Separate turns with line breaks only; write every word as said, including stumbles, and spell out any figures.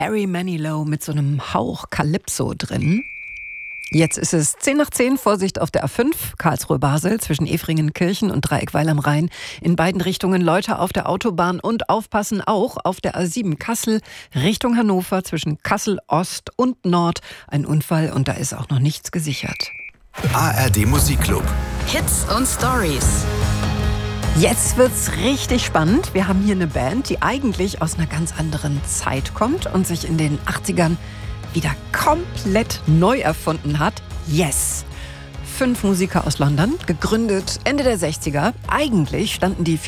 Barry Manilow mit so einem Hauch Calypso drin. Jetzt ist es zehn nach zehn, Vorsicht auf der A fünf, Karlsruhe-Basel, zwischen Efringenkirchen und Dreieckweil am Rhein. In beiden Richtungen Leute auf der Autobahn und aufpassen auch auf der A sieben Kassel Richtung Hannover, zwischen Kassel Ost und Nord. Ein Unfall und da ist auch noch nichts gesichert.
A R D Musikclub.
Hits und Stories.
Jetzt wird's richtig spannend. Wir haben hier eine Band, die eigentlich aus einer ganz anderen Zeit kommt und sich in den achtzigern wieder komplett neu erfunden hat. Yes! Fünf Musiker aus London, gegründet Ende der sechziger. Eigentlich standen die für